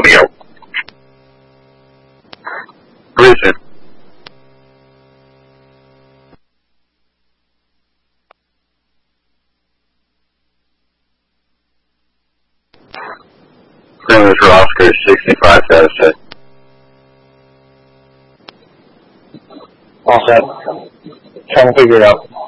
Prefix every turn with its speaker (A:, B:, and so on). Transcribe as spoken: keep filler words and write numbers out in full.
A: Romeo. Houston. Greenwich for Oscar sixty-five satisfied.
B: All set. Trying to figure it out.